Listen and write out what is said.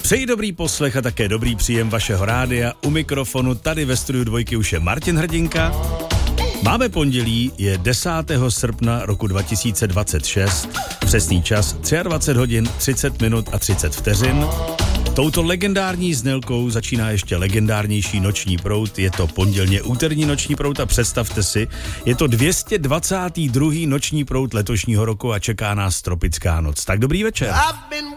Přeji dobrý poslech a také dobrý příjem vašeho rádia. U mikrofonu tady ve studiu Dvojky už je Martin Hrdinka. Máme pondělí, je 10. srpna roku 2026, přesný čas 23 hodin 30 minut a 30 vteřin. Touto legendární znělkou začíná ještě legendárnější noční proud. Je to pondělně úterní noční proud a představte si, je to 222. noční proud letošního roku a čeká nás tropická noc. Tak dobrý večer.